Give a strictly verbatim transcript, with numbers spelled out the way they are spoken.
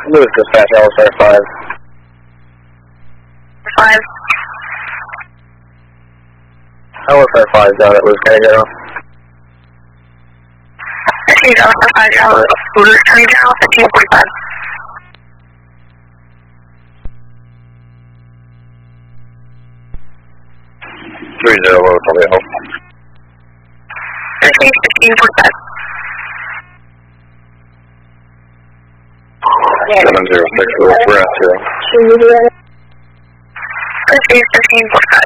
Lewis dispatch, L S R five. Five. L S R five down at Lewis County General. fifteen L S R five down at Lewis County General, fifteen forty-five. Three zero, what was the home? fifteen, fifteen forty-five. seven zero six, Lewis, we're at zero. fifteen, fifteen forty-five.